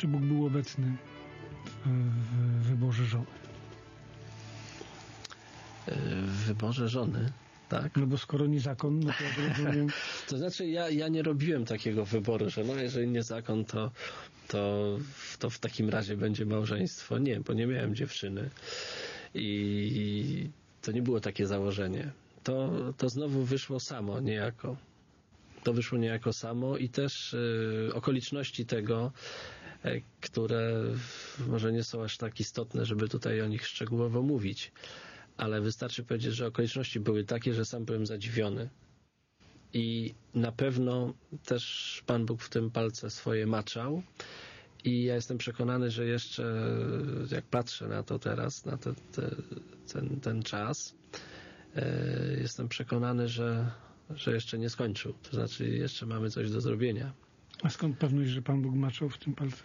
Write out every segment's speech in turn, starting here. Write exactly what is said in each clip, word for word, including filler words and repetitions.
czy Bóg był obecny w wyborze żony? W wyborze żony, tak? No bo skoro nie zakon, no to ja rozumiem. To znaczy ja, ja nie robiłem takiego wyboru, że no jeżeli nie zakon, to, to, to w takim razie będzie małżeństwo. Nie, bo nie miałem dziewczyny i to nie było takie założenie. To, to znowu wyszło samo niejako. To wyszło niejako samo i też y, okoliczności tego, y, które może nie są aż tak istotne, żeby tutaj o nich szczegółowo mówić, ale wystarczy powiedzieć, że okoliczności były takie, że sam byłem zadziwiony. I na pewno też Pan Bóg w tym palce swoje maczał i ja jestem przekonany, że jeszcze jak patrzę na to teraz, na te, te, ten, ten czas, y, jestem przekonany, że że jeszcze nie skończył. To znaczy jeszcze mamy coś do zrobienia. A skąd pewność, że Pan Bóg maczał w tym palce?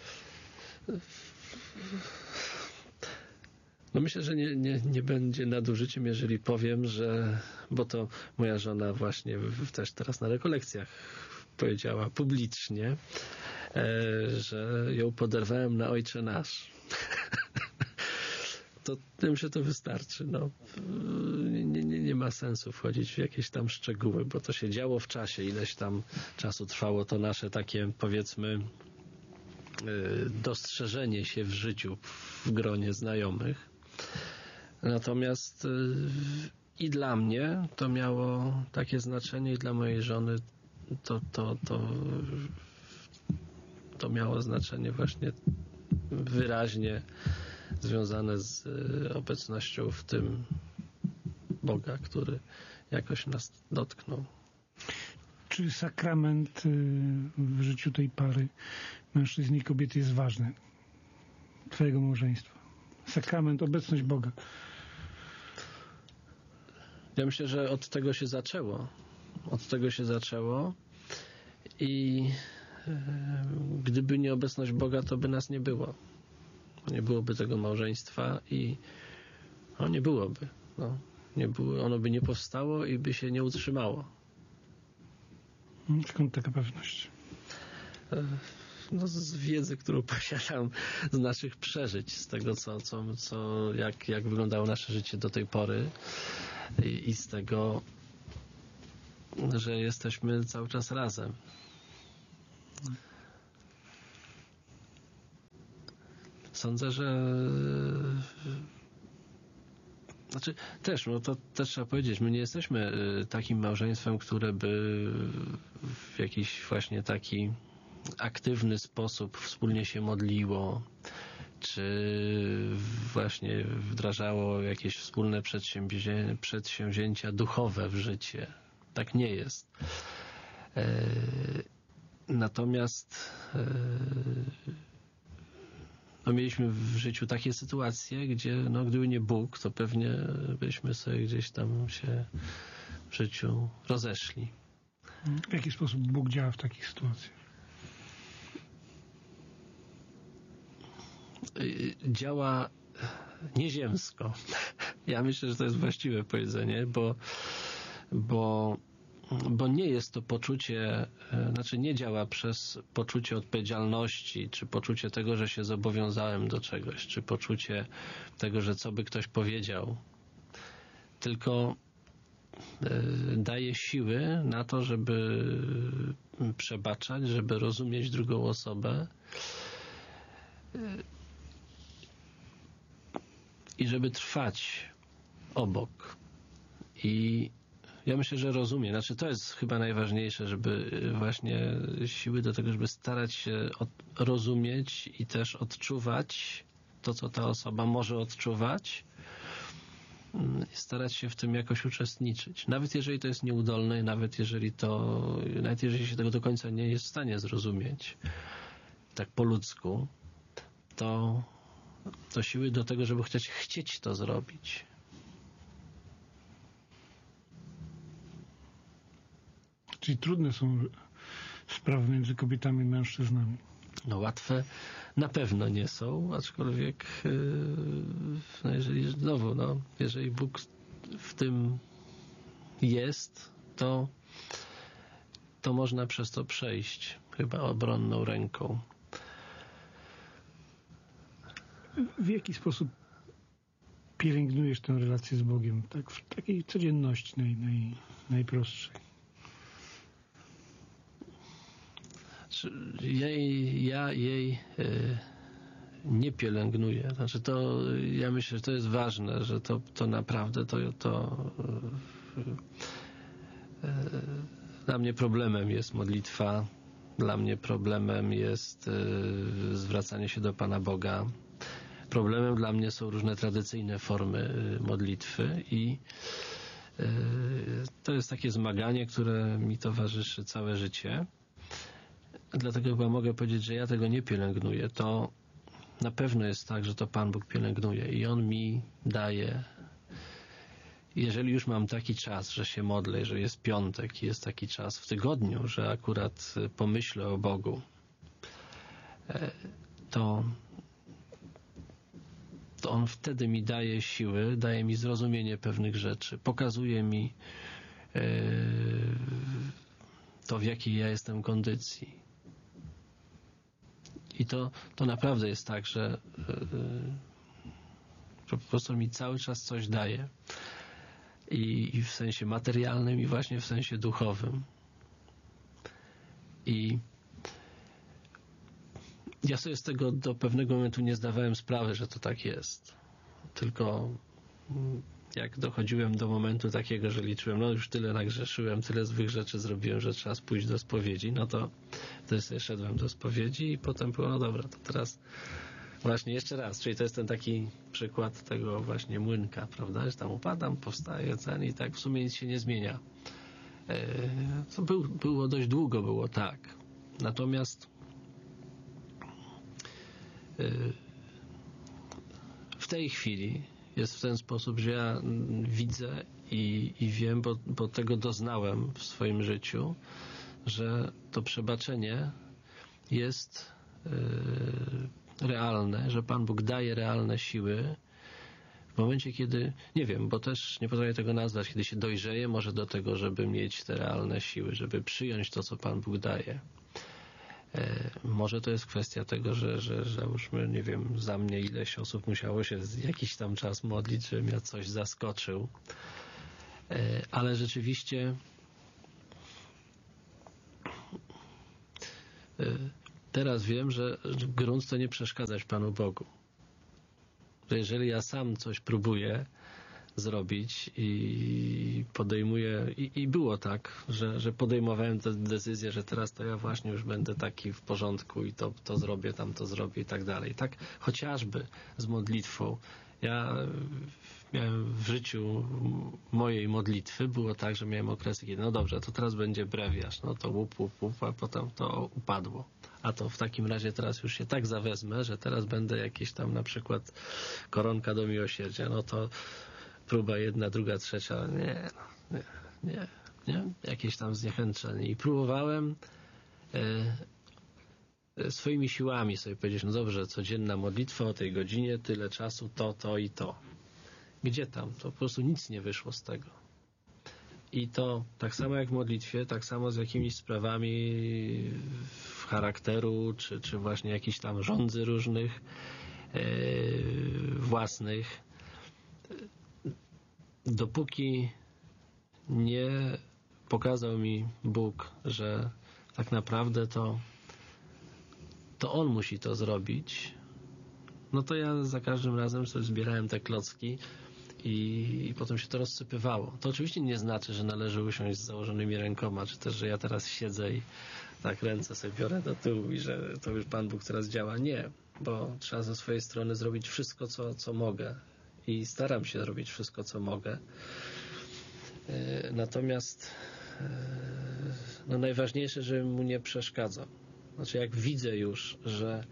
No myślę, że nie, nie, nie będzie nadużyciem, jeżeli powiem, że, bo to moja żona właśnie w, też teraz na rekolekcjach powiedziała publicznie, e, że ją poderwałem na Ojcze Nasz. To tym się to wystarczy. No. Nie, nie, nie ma sensu wchodzić w jakieś tam szczegóły, bo to się działo w czasie, ileś tam czasu trwało to nasze takie, powiedzmy, dostrzeżenie się w życiu w gronie znajomych. Natomiast i dla mnie to miało takie znaczenie i dla mojej żony to, to, to, to miało znaczenie właśnie wyraźnie związane z obecnością w tym Boga, który jakoś nas dotknął. Czy sakrament w życiu tej pary mężczyzny i kobiety jest ważny? Twojego małżeństwa. Sakrament, obecność Boga. Ja myślę, że od tego się zaczęło. Od tego się zaczęło i gdyby nie obecność Boga, to by nas nie było. Nie byłoby tego małżeństwa i no, nie byłoby. No, nie było, ono by nie powstało i by się nie utrzymało. Skąd taka pewność? No, z wiedzy, którą posiadam, z naszych przeżyć, z tego, co, co, co jak, jak wyglądało nasze życie do tej pory i, i z tego, że jesteśmy cały czas razem. Sądzę, że znaczy też, no to też trzeba powiedzieć, my nie jesteśmy takim małżeństwem, które by w jakiś właśnie taki aktywny sposób wspólnie się modliło, czy właśnie wdrażało jakieś wspólne przedsięwzięcia, przedsięwzięcia duchowe w życie. Tak nie jest. Natomiast no, mieliśmy w życiu takie sytuacje, gdzie no, gdyby nie Bóg, to pewnie byśmy sobie gdzieś tam się w życiu rozeszli. W jaki sposób Bóg działa w takich sytuacjach? Działa nieziemsko. Ja myślę, że to jest właściwe powiedzenie, bo, bo, bo nie jest to poczucie, znaczy nie działa przez poczucie odpowiedzialności, czy poczucie tego, że się zobowiązałem do czegoś, czy poczucie tego, że co by ktoś powiedział, tylko daje siły na to, żeby przebaczać, żeby rozumieć drugą osobę i żeby trwać obok. I ja myślę, że rozumie. Znaczy to jest chyba najważniejsze, żeby właśnie siły do tego, żeby starać się rozumieć i też odczuwać to, co ta osoba może odczuwać i starać się w tym jakoś uczestniczyć. Nawet jeżeli to jest nieudolne, nawet jeżeli to, nawet jeżeli się tego do końca nie jest w stanie zrozumieć tak po ludzku, to to siły do tego, żeby chociaż chcieć to zrobić. Czyli trudne są sprawy między kobietami i mężczyznami. No łatwe na pewno nie są, aczkolwiek yy, no jeżeli znowu, no, jeżeli Bóg w tym jest, to to można przez to przejść chyba obronną ręką. W jaki sposób pielęgnujesz tę relację z Bogiem? Tak, w takiej codzienności naj, naj, najprostszej. Jej, ja jej y, nie pielęgnuję. Znaczy to, ja myślę, że to jest ważne, że to, to naprawdę to, to y, y, dla mnie problemem jest modlitwa, dla mnie problemem jest y, zwracanie się do Pana Boga. Problemem dla mnie są różne tradycyjne formy modlitwy i y, to jest takie zmaganie, które mi towarzyszy całe życie. Dlatego chyba mogę powiedzieć, że ja tego nie pielęgnuję. To na pewno jest tak, że to Pan Bóg pielęgnuje i On mi daje. Jeżeli już mam taki czas, że się modlę, że jest piątek i jest taki czas w tygodniu, że akurat pomyślę o Bogu, to, to On wtedy mi daje siły, daje mi zrozumienie pewnych rzeczy, pokazuje mi to, w jakiej ja jestem kondycji. I to, to naprawdę jest tak, że, że po prostu mi cały czas coś daje. I, I w sensie materialnym, i właśnie w sensie duchowym. I ja sobie z tego do pewnego momentu nie zdawałem sprawy, że to tak jest. Tylko jak dochodziłem do momentu takiego, że liczyłem, no już tyle nagrzeszyłem, tyle złych rzeczy zrobiłem, że trzeba pójść do spowiedzi, no to wtedy sobie szedłem do spowiedzi i potem było, no dobra, to teraz właśnie jeszcze raz, czyli to jest ten taki przykład tego właśnie młynka, prawda, że tam upadam, powstaję, cen i tak w sumie nic się nie zmienia. To był, było dość długo, było tak. Natomiast w tej chwili jest w ten sposób, że ja widzę i, i wiem, bo, bo tego doznałem w swoim życiu, że to przebaczenie jest yy, realne, że Pan Bóg daje realne siły w momencie, kiedy, nie wiem, bo też nie potrafię tego nazwać, kiedy się dojrzeje może do tego, żeby mieć te realne siły, żeby przyjąć to, co Pan Bóg daje. Może to jest kwestia tego, że, że, że załóżmy, nie wiem, za mnie ileś osób musiało się jakiś tam czas modlić, żebym ja coś zaskoczył. Ale rzeczywiście teraz wiem, że grunt to nie przeszkadzać Panu Bogu. Że jeżeli ja sam coś próbuję zrobić i podejmuję, i, i było tak, że, że podejmowałem tę decyzję, że teraz to ja właśnie już będę taki w porządku i to, to zrobię, tam to zrobię i tak dalej. Tak chociażby z modlitwą. Ja miałem w życiu mojej modlitwy, było tak, że miałem okresy, kiedy no dobrze, to teraz będzie brewiarz, no to łup, łup, łup, a potem to upadło. A to w takim razie teraz już się tak zawezmę, że teraz będę jakieś tam na przykład koronka do miłosierdzia, no to próba jedna, druga, trzecia, nie, nie, nie, nie, jakieś tam zniechęcenie. I próbowałem e, swoimi siłami sobie powiedzieć, no dobrze, codzienna modlitwa o tej godzinie, tyle czasu, to, to i to. Gdzie tam? To po prostu nic nie wyszło z tego. I to tak samo jak w modlitwie, tak samo z jakimiś sprawami charakteru, czy, czy właśnie jakichś tam rządzy różnych, e, własnych. Dopóki nie pokazał mi Bóg, że tak naprawdę to, to On musi to zrobić, no to ja za każdym razem sobie zbierałem te klocki i, i potem się to rozsypywało. To oczywiście nie znaczy, że należy usiąść z założonymi rękoma, czy też, że ja teraz siedzę i tak ręce sobie biorę do tyłu i że to już Pan Bóg teraz działa. Nie, bo trzeba ze swojej strony zrobić wszystko, co, co mogę. I staram się robić wszystko, co mogę. Natomiast no najważniejsze, żebym mu nie przeszkadzał. Znaczy jak widzę już, że,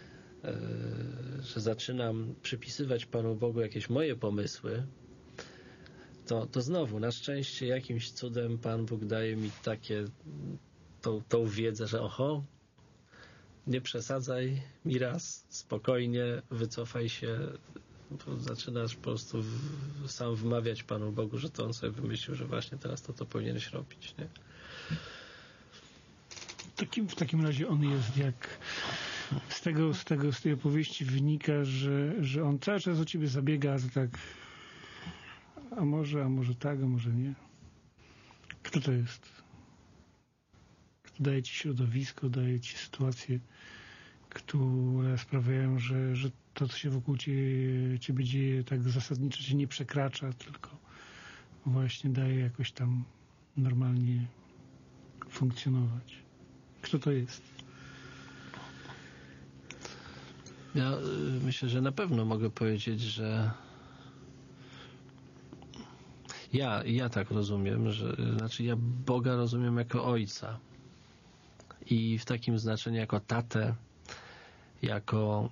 że zaczynam przypisywać Panu Bogu jakieś moje pomysły, to, to znowu na szczęście jakimś cudem Pan Bóg daje mi takie tą, tą wiedzę, że oho, nie przesadzaj mi raz, spokojnie, wycofaj się. Zaczynasz po prostu w, sam wmawiać Panu Bogu, że to On sobie wymyślił, że właśnie teraz to, to powinieneś robić, nie? Takim, w takim razie On jest jak Z tego, z tego, z tej opowieści wynika, że, że on cały czas o ciebie zabiega, to tak, a może, a może tak, a może nie. Kto to jest? Kto daje ci środowisko, daje ci sytuacje, które sprawiają, że, że to, co się wokół ciebie, ciebie dzieje, tak zasadniczo cię nie przekracza, tylko właśnie daje jakoś tam normalnie funkcjonować. Kto to jest? Ja y, myślę, że na pewno mogę powiedzieć, że ja, ja tak rozumiem, że znaczy ja Boga rozumiem jako Ojca i w takim znaczeniu jako tatę, jako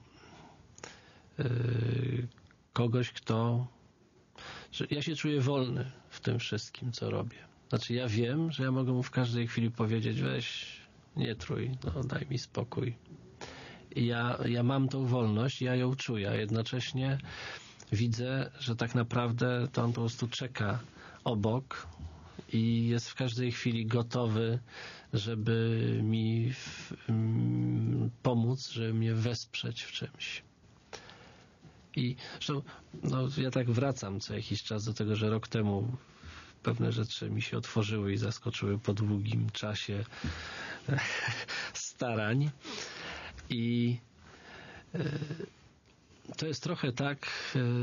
y, kogoś, kto że ja się czuję wolny w tym wszystkim, co robię. Znaczy ja wiem, że ja mogę mu w każdej chwili powiedzieć, weź, nie trój, no daj mi spokój. I ja, ja mam tą wolność, ja ją czuję, a jednocześnie widzę, że tak naprawdę to on po prostu czeka obok i jest w każdej chwili gotowy, żeby mi w, mm, pomóc, żeby mnie wesprzeć w czymś. I zresztą, no, ja tak wracam co jakiś czas do tego, że rok temu pewne rzeczy mi się otworzyły i zaskoczyły po długim czasie starań. I to jest trochę tak,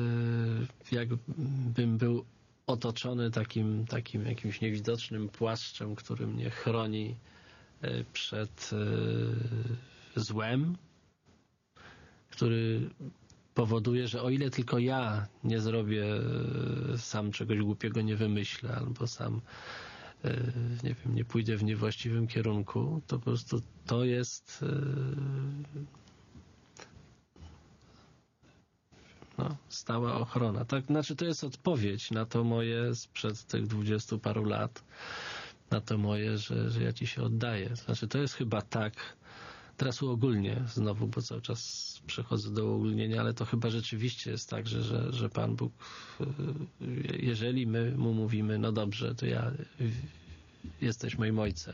jakbym był otoczony takim, takim jakimś niewidocznym płaszczem, który mnie chroni przed złem, który powoduje, że o ile tylko ja nie zrobię sam czegoś głupiego, nie wymyślę, albo sam nie wiem, nie pójdę w niewłaściwym kierunku, to po prostu to jest no, stała ochrona. Tak, znaczy to jest odpowiedź na to moje sprzed tych dwudziestu paru lat, na to moje, że, że ja ci się oddaję. Znaczy to jest chyba tak, teraz uogólnię znowu, bo cały czas przechodzę do uogólnienia, ale to chyba rzeczywiście jest tak, że, że, że Pan Bóg, jeżeli my mu mówimy, no dobrze, to ja jesteś moim ojcem,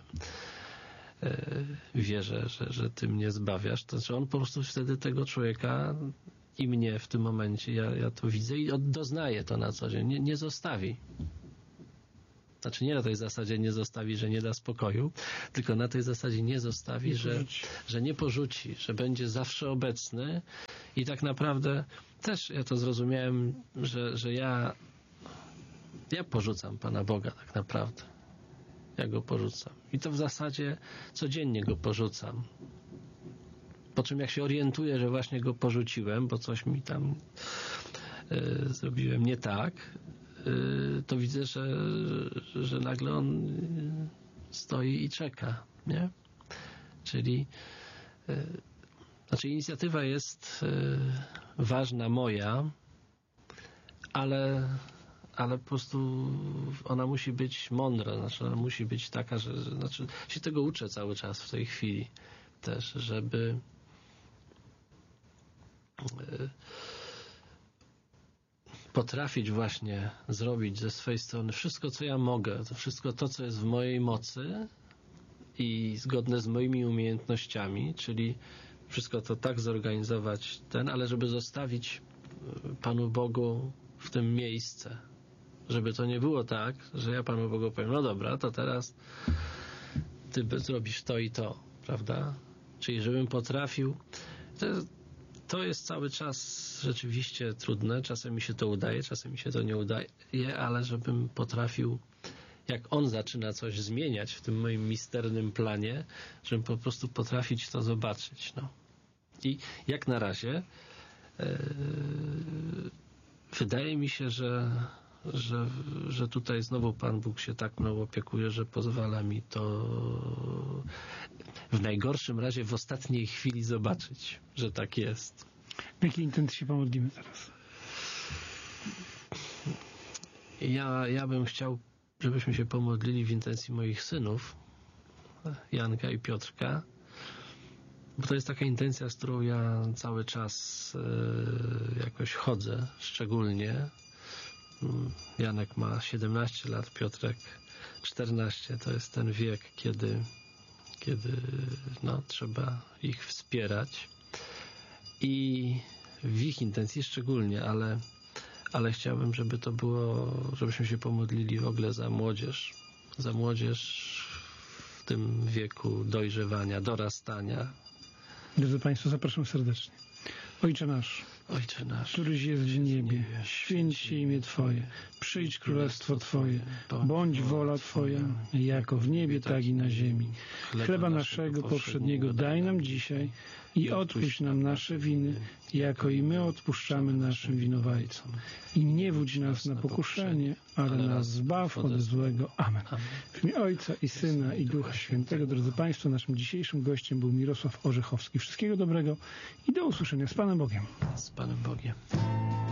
wierzę, że, że ty mnie zbawiasz, to znaczy on po prostu wtedy tego człowieka i mnie w tym momencie, ja, ja to widzę i doznaję to na co dzień, nie, nie zostawi. Znaczy nie na tej zasadzie nie zostawi, że nie da spokoju, tylko na tej zasadzie nie zostawi, nie że, że nie porzuci, że będzie zawsze obecny i tak naprawdę też ja to zrozumiałem, że, że ja ja porzucam Pana Boga tak naprawdę. Ja Go porzucam. I to w zasadzie codziennie Go porzucam. Po czym jak się orientuję, że właśnie Go porzuciłem, bo coś mi tam y, zrobiłem nie tak, to widzę, że, że nagle on stoi i czeka, nie? Czyli znaczy inicjatywa jest ważna moja, ale, ale po prostu ona musi być mądra, znaczy ona musi być taka, że, że znaczy się tego uczę cały czas w tej chwili też, żeby potrafić właśnie zrobić ze swojej strony wszystko, co ja mogę, to wszystko to, co jest w mojej mocy i zgodne z moimi umiejętnościami, czyli wszystko to tak zorganizować ten, ale żeby zostawić Panu Bogu w tym miejsce. Żeby to nie było tak, że ja Panu Bogu powiem, no dobra, to teraz Ty zrobisz to i to, prawda? Czyli żebym potrafił... To jest, To jest cały czas rzeczywiście trudne. Czasem mi się to udaje, czasem mi się to nie udaje, ale żebym potrafił, jak on zaczyna coś zmieniać w tym moim misternym planie, żebym po prostu potrafić to zobaczyć. No. I jak na razie yy, wydaje mi się, że, że, że tutaj znowu Pan Bóg się tak mną opiekuje, że pozwala mi to w najgorszym razie w ostatniej chwili zobaczyć, że tak jest. W jakiej intencji się pomodlimy teraz? Ja, ja bym chciał, żebyśmy się pomodlili w intencji moich synów, Janka i Piotrka, bo to jest taka intencja, z którą ja cały czas y, jakoś chodzę, szczególnie. Janek ma siedemnaście lat, Piotrek czternaście. To jest ten wiek, kiedy kiedy no, trzeba ich wspierać i w ich intencji szczególnie, ale, ale chciałbym, żeby to było, żebyśmy się pomodlili w ogóle za młodzież, za młodzież w tym wieku dojrzewania, dorastania. Drodzy Państwo, zapraszam serdecznie. Ojcze nasz, Ojcze nasz, któryś jest w niebie, święć się imię Twoje, przyjdź królestwo Twoje, bądź wola Twoja, jako w niebie, tak i na ziemi. Chleba naszego powszedniego daj nam dzisiaj i odpuść nam nasze winy, jako i my odpuszczamy naszym winowajcom. I nie wódź nas na pokuszenie, ale nas zbaw od złego. Amen. W imię Ojca i Syna i Ducha Świętego. Drodzy Państwo, naszym dzisiejszym gościem był Mirosław Orzechowski. Wszystkiego dobrego i do usłyszenia z Panem Bogiem. Z Panem Bogiem.